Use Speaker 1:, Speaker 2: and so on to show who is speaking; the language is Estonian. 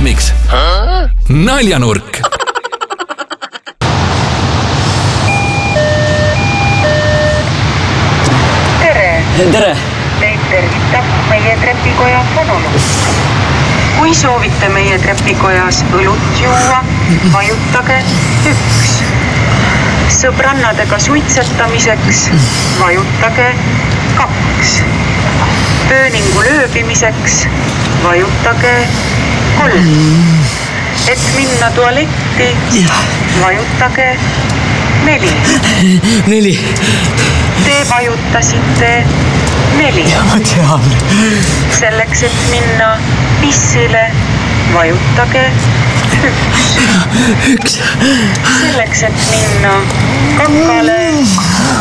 Speaker 1: Miks? Naljanurk.
Speaker 2: Tere!
Speaker 3: Teid tervitab meie trepikoja Honolulu. Kui soovite meie trepikojas õlut juua, vajutage 1. Sõbrannadega suitsetamiseks vajutage 2. Pööningu lööbimiseks vajutage 3. Et minna tualetti vajutage 4.
Speaker 2: 4.
Speaker 3: Te vajutasite 4.
Speaker 2: Ja ma tean.
Speaker 3: Selleks, et minna pissile, vajutage 1.
Speaker 2: Üks.
Speaker 3: Selleks, et minna kakale,